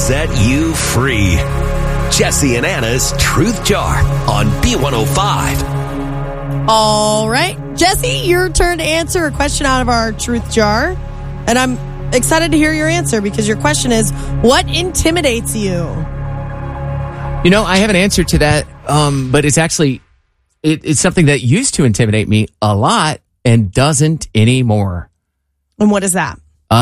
set you free. Jesse and Anna's Truth Jar on B105. All right. Jesse, your turn to answer a question out of our Truth Jar. And I'm excited to hear your answer because your question is, what intimidates you? You know, I have an answer to that, but it's actually, it's something that used to intimidate me a lot and doesn't anymore. And what is that?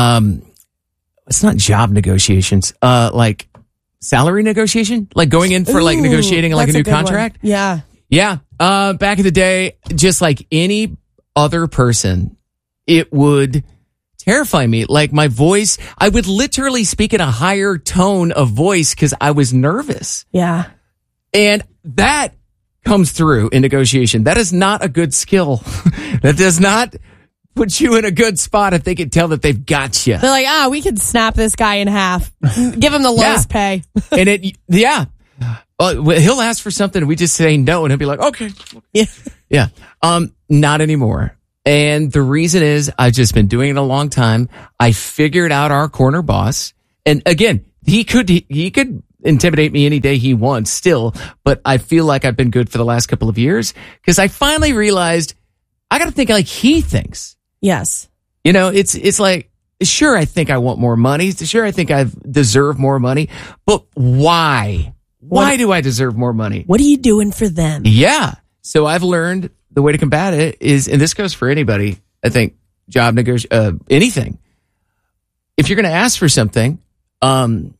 It's not job negotiations, like salary negotiation, like going in for like negotiating like a new contract. One. Yeah. Yeah. Back in the day, just like any other person, it would terrify me. Like my voice, I would literally speak in a higher tone of voice because I was nervous. Yeah. And that comes through in negotiation. That is not a good skill. That does not put you in a good spot if they can tell that they've got you. They're like, we could snap this guy in half. Give him the lowest pay. And well, he'll ask for something and we just say no and he'll be like, okay. Yeah. Not anymore. And the reason is I've just been doing it a long time. I figured out our corner boss. And again, he could intimidate me any day he wants still, but I feel like I've been good for the last couple of years because I finally realized I got to think like he thinks. Yes. You know, it's like, sure, I think I want more money. Sure, I think I deserve more money, but why? Why do I deserve more money? What are you doing for them? Yeah. So I've learned the way to combat it is, and this goes for anybody, I think, job negotiation, anything. If you're going to ask for something, tell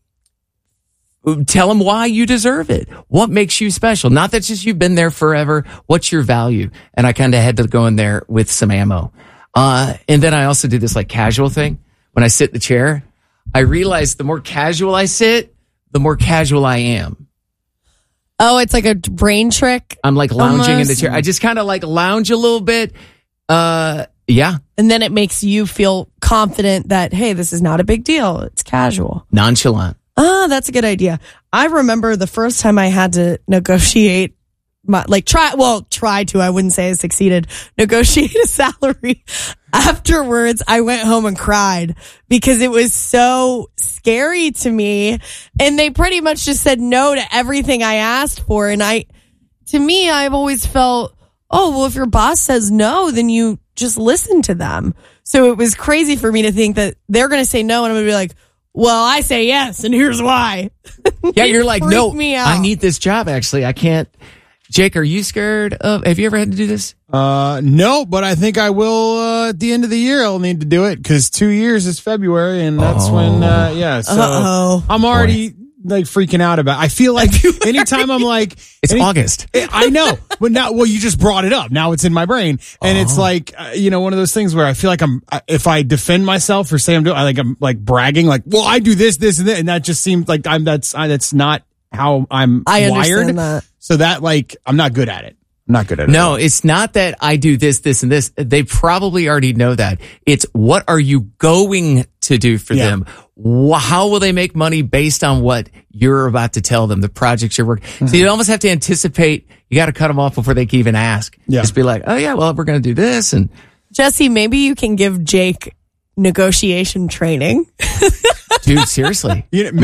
them why you deserve it. What makes you special? Not that just you've been there forever. What's your value? And I kind of had to go in there with some ammo. And then I also did this like casual thing. When I sit in the chair, I realized the more casual I sit, the more casual I am. Oh, it's like a brain trick. I'm like lounging in the chair. I just kind of like lounge a little bit. Yeah. And then it makes you feel confident that, hey, this is not a big deal. It's casual. Nonchalant. That's a good idea. I remember the first time I had to negotiate try to, I wouldn't say I succeeded, negotiate a salary. Afterwards, I went home and cried because it was so scary to me. And they pretty much just said no to everything I asked for. And to me, I've always felt, if your boss says no, then you just listen to them. So it was crazy for me to think that they're going to say no. And I'm going to be like, well, I say yes. And here's why. Yeah. You're like, no, me out. I need this job. Actually, I can't. Jake, are you scared of, have you ever had to do this? No, but I think I will, at the end of the year, I'll need to do it because 2 years is February and that's when, so I'm already like freaking out about, I feel like anytime I'm like, it's August. I know, but now, you just brought it up. Now it's in my brain and it's like, one of those things where I feel like if I defend myself or say I'm like bragging, like, well, I do this, and that, and that just seems like that's not how I'm wired. Understand that. So that I'm not good at it. No, it's not that I do this, and this. They probably already know that. It's what are you going to do for them? How will they make money based on what you're about to tell them, the projects you're working? Mm-hmm. So you almost have to anticipate. You got to cut them off before they can even ask. Yeah. Just be like, oh yeah, well, we're going to do this. And Jesse, maybe you can give Jake negotiation training. Dude, seriously.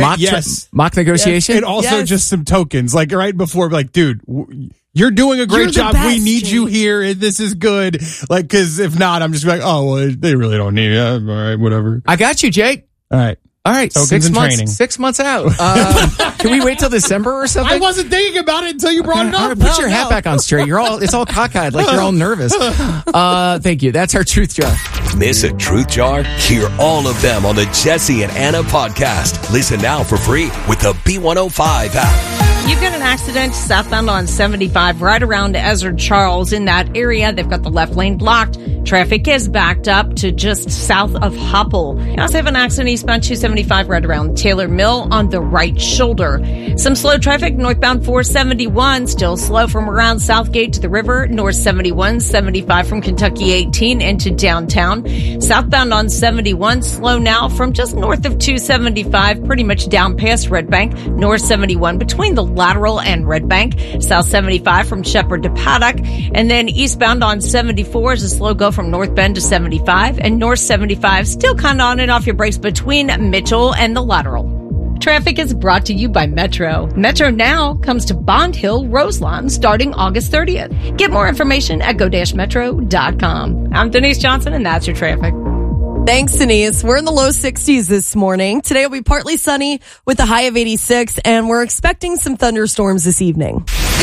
Mock negotiation? Yes. And also just some tokens, like right before, like, dude, you're doing a great job. We need you here. This is good. Like, because if not, I'm just like, well, they really don't need it. All right, whatever. I got you, Jake. All right. Tokens 6 months. Training. 6 months out. Can we wait till December or something? I wasn't thinking about it until you brought it up. All right, put your hat back on straight. It's all cockeyed, like you're all nervous. Thank you. That's our Truth Jar. Miss a Truth Jar? Hear all of them on the Jesse and Anna podcast. Listen now for free with the B105 app. You've got an accident southbound on 75 right around Ezra Charles. In that area, they've got the left lane blocked. Traffic is backed up to just south of Hopple. You also have an accident eastbound 275 right around Taylor Mill on the right shoulder. Some slow traffic northbound 471, still slow from around Southgate to the river. North 71, 75 from Kentucky 18 into downtown. Southbound on 71, slow now from just north of 275, pretty much down past Red Bank. North 71 between the Lateral and Red Bank. South 75 from Shepherd to Paddock. And then eastbound on 74 is a slow go from North Bend to 75. And North 75 still kind of on and off your brakes between Mitchell and the Lateral. Traffic is brought to you by Metro. Metro now comes to Bond Hill, Roselawn, starting August 30th. Get more information at go-metro.com. I'm Denise Johnson, and that's your traffic. Thanks, Denise. We're in the low 60s this morning. Today will be partly sunny with a high of 86, and we're expecting some thunderstorms this evening.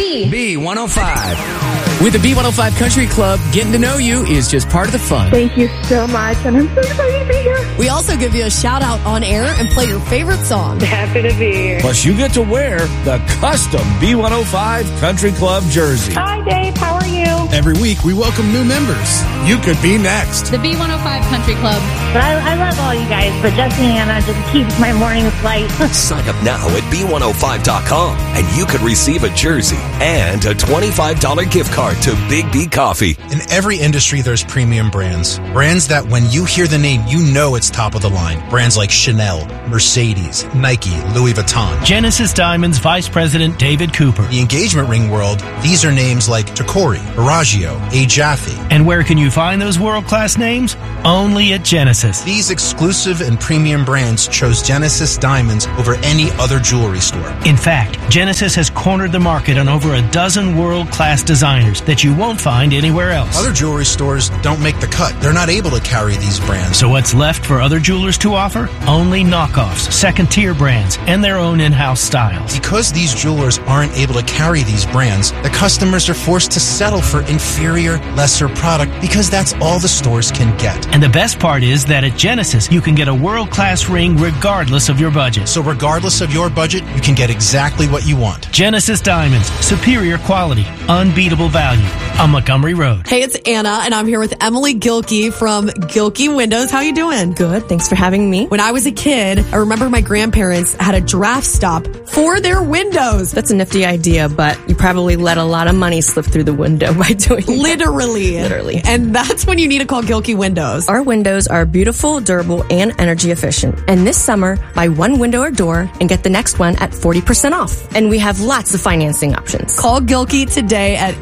B105. With the B105 Country Club, getting to know you is just part of the fun. Thank you so much, and I'm so excited to be here. We also give you a shout out on air and play your favorite song. Happy to be here. Plus, you get to wear the custom B105 Country Club jersey. Hi, Dave. How are you? Every week, we welcome new members. You could be next. The B105 Country Club. But I love all you guys, but Jesse and Anna just keeps my mornings light. Sign up now at B105.com and you could receive a jersey and a $25 gift card to Big B Coffee. In every industry, there's premium brands. Brands that when you hear the name, you know it's top of the line. Brands like Chanel, Mercedes, Nike, Louis Vuitton. Genesis Diamonds Vice President David Cooper. The engagement ring world, these are names like Tacori, Bellagio, A. Jaffe. And where can you find those world-class names? Only at Genesis. These exclusive and premium brands chose Genesis Diamonds over any other jewelry store. In fact, Genesis has cornered the market on over a dozen world-class designers that you won't find anywhere else. Other jewelry stores don't make the cut. They're not able to carry these brands. So what's left for other jewelers to offer? Only knockoffs, second-tier brands, and their own in-house styles. Because these jewelers aren't able to carry these brands, the customers are forced to settle for inferior, lesser product because that's all the stores can get. And the best part is that at Genesis, you can get a world-class ring regardless of your budget. So regardless of your budget, you can get exactly what you want. Genesis Diamonds, superior quality, unbeatable value on Montgomery Road. Hey, it's Anna, and I'm here with Emily Gilkey from Gilkey Windows. How you doing? Good. Thanks for having me. When I was a kid, I remember my grandparents had a draft stop for their windows. That's a nifty idea, but you probably let a lot of money slip through the window by doing that. Literally. And that's when you need to call Gilkey Windows. Our windows are beautiful, durable, and energy efficient. And this summer, buy one window or door and get the next one at 40% off. And we have lots of financing options. Call Gilkey today at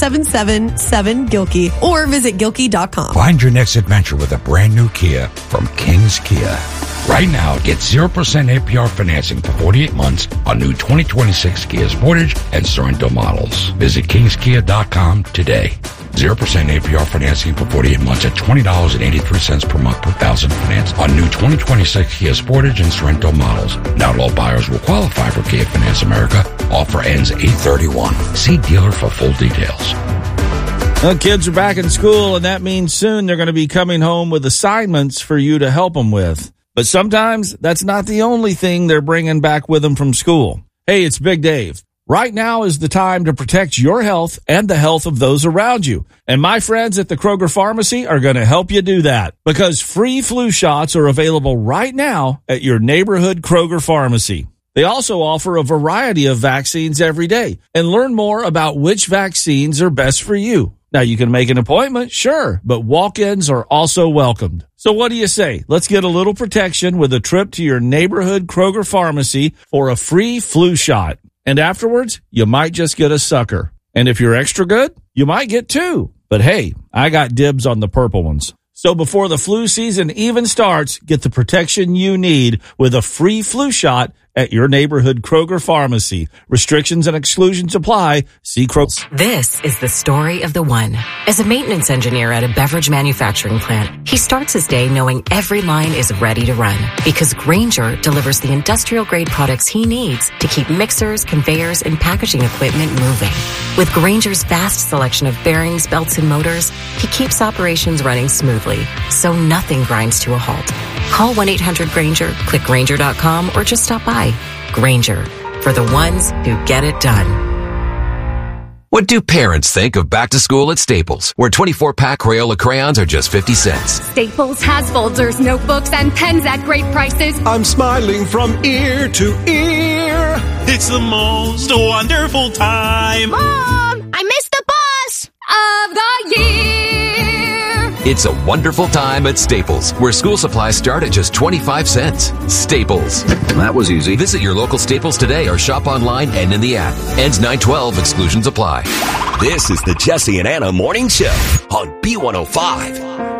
877-7-GILKEY or visit Gilkey.com. Find your next adventure with a brand new Kia from King's Kia. Right now, get 0% APR financing for 48 months on new 2026 Kia Sportage and Sorento models. Visit kingskia.com today. 0% APR financing for 48 months at $20.83 per month per thousand finance on new 2026 Kia Sportage and Sorento models. Not all buyers will qualify for Kia Finance America. Offer ends 8/31. See dealer for full details. Well, kids are back in school, and that means soon they're going to be coming home with assignments for you to help them with. But sometimes that's not the only thing they're bringing back with them from school. Hey, it's Big Dave. Right now is the time to protect your health and the health of those around you. And my friends at the Kroger Pharmacy are going to help you do that because free flu shots are available right now at your neighborhood Kroger Pharmacy. They also offer a variety of vaccines every day and learn more about which vaccines are best for you. Now, you can make an appointment, sure, but walk-ins are also welcomed. So what do you say? Let's get a little protection with a trip to your neighborhood Kroger Pharmacy for a free flu shot. And afterwards, you might just get a sucker. And if you're extra good, you might get two. But hey, I got dibs on the purple ones. So before the flu season even starts, get the protection you need with a free flu shot at your neighborhood Kroger Pharmacy. Restrictions and exclusions apply. See Kroger. This is the story of the one. As a maintenance engineer at a beverage manufacturing plant, he starts his day knowing every line is ready to run because Grainger delivers the industrial-grade products he needs to keep mixers, conveyors, and packaging equipment moving. With Grainger's vast selection of bearings, belts, and motors, he keeps operations running smoothly, so nothing grinds to a halt. Call 1-800-GRAINGER, click Grainger.com, or just stop by. Grainger, for the ones who get it done. What do parents think of back to school at Staples, where 24-pack Crayola crayons are just 50 cents? Staples has folders, notebooks, and pens at great prices. I'm smiling from ear to ear. It's the most wonderful time. Mom, I missed the bus of the year. It's a wonderful time at Staples, where school supplies start at just 25 cents. Staples. That was easy. Visit your local Staples today or shop online and in the app. Ends 9/12. Exclusions apply. This is the Jesse and Anna Morning Show on B105.